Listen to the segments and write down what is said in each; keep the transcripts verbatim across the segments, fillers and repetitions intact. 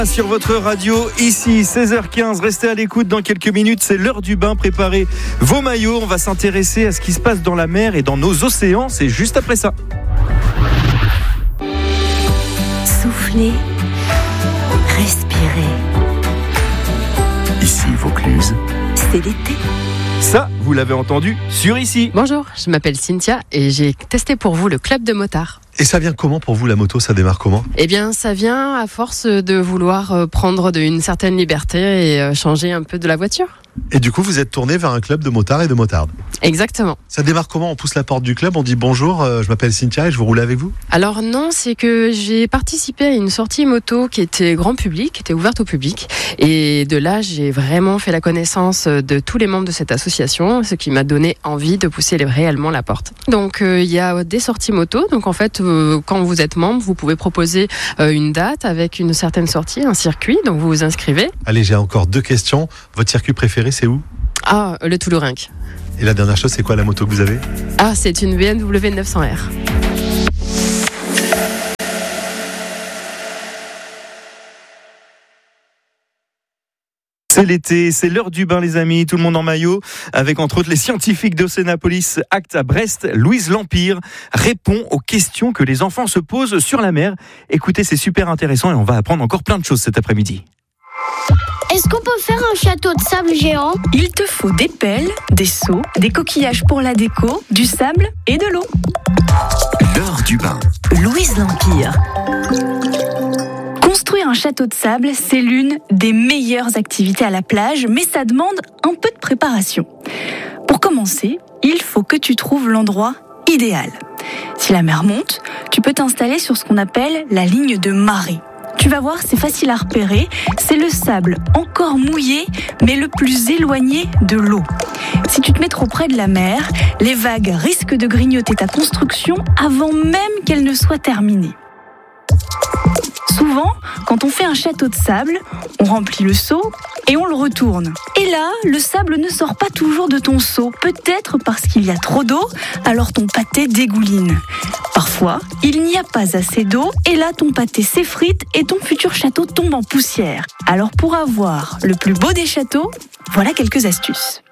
Sur votre radio, ici, seize heures quinze, restez à l'écoute dans quelques minutes, c'est l'heure du bain, préparez vos maillots, on va s'intéresser à ce qui se passe dans la mer et dans nos océans, c'est juste après ça. Soufflez, respirez. Ici Vaucluse, c'est l'été. Ça, vous l'avez entendu sur ici. Bonjour, je m'appelle Cynthia et j'ai testé pour vous le club de motards. et ça vient comment pour vous la moto, ça démarre comment? Eh bien, ça vient à force de vouloir prendre une certaine liberté et changer un peu de la voiture. Et du coup, vous êtes tourné vers un club de motards et de motardes. Exactement. Ça démarre comment? On pousse la porte du club, on dit bonjour, euh, je m'appelle Cynthia et je veux rouler avec vous? Alors non, c'est que j'ai participé à une sortie moto qui était grand public, qui était ouverte au public. Et de là, j'ai vraiment fait la connaissance de tous les membres de cette association, ce qui m'a donné envie de pousser réellement la porte. Donc il euh, y a des sorties moto. Donc en fait, euh, quand vous êtes membre, vous pouvez proposer euh, une date avec une certaine sortie, un circuit. Donc vous vous inscrivez. Allez, j'ai encore deux questions. Votre circuit préféré, c'est où? Ah, le Toulourenc. Et la dernière chose, c'est quoi la moto que vous avez? Ah, c'est une B M W neuf cents R. C'est l'été, c'est l'heure du bain les amis, tout le monde en maillot, avec entre autres les scientifiques d'Océanapolis Act à Brest. Louise Lampire répond aux questions que les enfants se posent sur la mer. Écoutez, c'est super intéressant et on va apprendre encore plein de choses cet après-midi. Est-ce qu'on peut faire un château de sable géant? Il te faut des pelles, des seaux, des coquillages pour la déco, du sable et de l'eau. L'heure du bain. Louise Lampire. Construire un château de sable, c'est l'une des meilleures activités à la plage, mais ça demande un peu de préparation. Pour commencer, il faut que tu trouves l'endroit idéal. Si la mer monte, tu peux t'installer sur ce qu'on appelle la ligne de marée. Tu vas voir, c'est facile à repérer, c'est le sable encore mouillé, mais le plus éloigné de l'eau. Si tu te mets trop près de la mer, les vagues risquent de grignoter ta construction avant même qu'elle ne soit terminée. Souvent, quand on fait un château de sable, on remplit le seau et on le retourne. Et là, le sable ne sort pas toujours de ton seau, peut-être parce qu'il y a trop d'eau, alors ton pâté dégouline. Parfois, il n'y a pas assez d'eau et là, ton pâté s'effrite et ton futur château tombe en poussière. Alors pour avoir le plus beau des châteaux, voilà quelques astuces.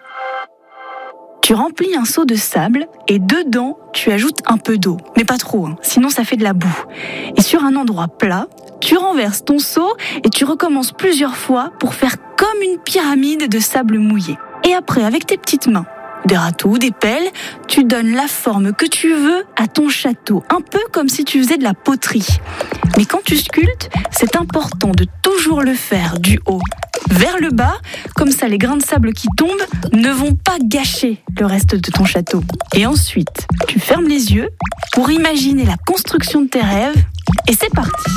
Tu remplis un seau de sable et dedans, tu ajoutes un peu d'eau. Mais pas trop, hein, sinon ça fait de la boue. Et sur un endroit plat, tu renverses ton seau et tu recommences plusieurs fois pour faire comme une pyramide de sable mouillé. Et après, avec tes petites mains, des râteaux, des pelles, tu donnes la forme que tu veux à ton château, un peu comme si tu faisais de la poterie. Mais quand tu sculptes, c'est important de toujours le faire du haut vers le bas, comme ça les grains de sable qui tombent ne vont pas gâcher le reste de ton château. Et ensuite, tu fermes les yeux pour imaginer la construction de tes rêves et c'est parti.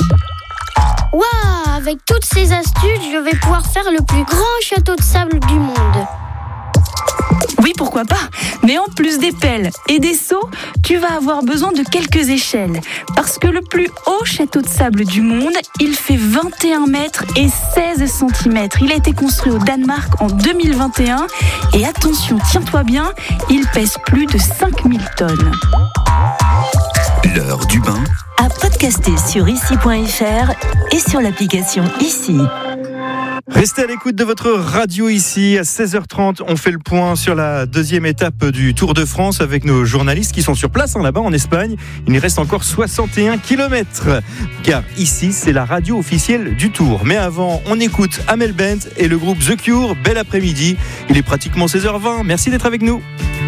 Waouh! Avec toutes ces astuces, je vais pouvoir faire le plus grand château de sable du monde. Oui, pourquoi pas. Mais en plus des pelles et des seaux, tu vas avoir besoin de quelques échelles. Parce que le plus haut château de sable du monde, il fait vingt et un mètres et seize centimètres. Il a été construit au Danemark en deux mille vingt et un. Et attention, tiens-toi bien, il pèse plus de cinq mille tonnes. L'heure du bain. À podcaster sur ici point f r et sur l'application Ici. Restez à l'écoute de votre radio ici, à seize heures trente, on fait le point sur la deuxième étape du Tour de France avec nos journalistes qui sont sur place hein, là-bas en Espagne. Il nous reste encore soixante et un kilomètres, car ici c'est la radio officielle du Tour. Mais avant, on écoute Amel Bent et le groupe The Cure, bel après-midi. Il est pratiquement seize heures vingt, merci d'être avec nous.